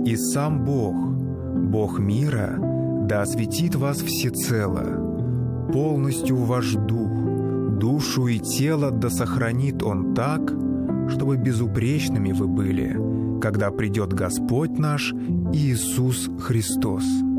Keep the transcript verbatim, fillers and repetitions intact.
И сам Бог, Бог мира, да осветит вас всецело, полностью ваш дух, душу и тело да сохранит Он так, чтобы безупречными вы были, когда придет Господь наш Иисус Христос.